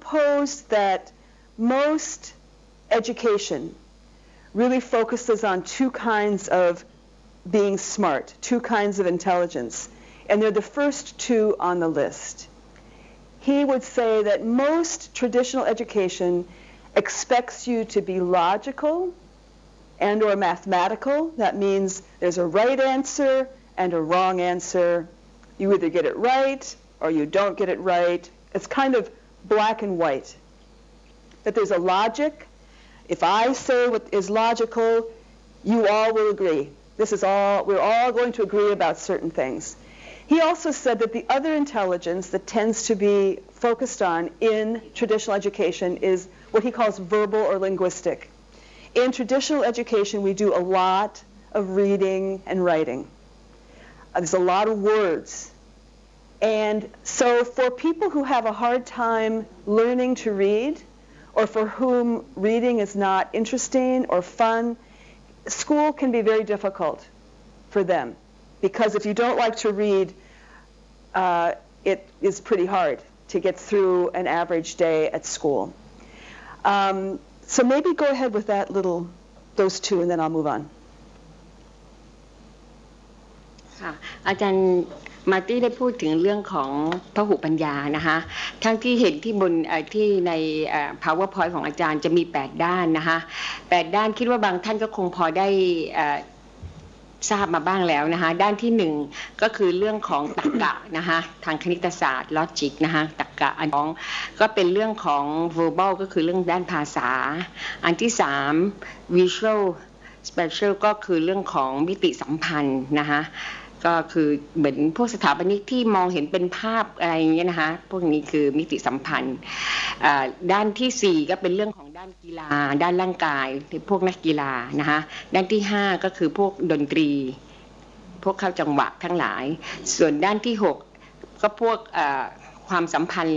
proposed that most education really focuses on two kinds of being smart, two kinds of intelligence, and they're the first two on the list. He would say that most traditional education expects you to be logical and or mathematical. That means there's a right answer and a wrong answer. You either get it right or you don't get it right. It's kind of black and white. That there's a logic. If I say what is logical, you all will agree. We're all going to agree about certain things. He also said that the other intelligence that tends to be focused on in traditional education is what he calls verbal or linguistic. In traditional education, we do a lot of reading and writing. There's a lot of words. And so for people who have a hard time learning to read, or for whom reading is not interesting or fun, school can be very difficult for them. Because if you don't like to read, it is pretty hard to get through an average day at school. So maybe go ahead with those two, and then I'll move on. อาจารย์มาร์ตี้ได้พูดถึงเรื่องของพหุปัญญานะคะทั้งที่เห็นที่บนที่ใน PowerPoint ของอาจารย์จะมี8ด้านนะคะ8ด้านคิดว่าบางท่านก็คงพอได้ทราบมาบ้างแล้วนะคะด้านที่1ก็คือเรื่องของตรรกะนะคะทางคณิตศาสตร์ logic นะคะตรรกะอันที่2ก็เป็นเรื่องของ verbal ก็คือเรื่องด้านภาษาอันที่3 visual spatial ก็คือเรื่องของมิติสัมพันธ์นะคะก็คือเหมือนพวกสถาปนิกที่มองเห็นเป็นภาพอะไรอย่างเงี้ยนะคะพวกนี้คือมิติสัมพันธ์ด้านที่4ก็เป็นเรื่องของด้านกีฬาด้านร่างกายพวกนักกีฬานะคะด้านที่5ก็คือพวกดนตรีพวกเข้าจังหวะทั้งหลายส่วนด้านที่6ก็พวกความสัมพันธ์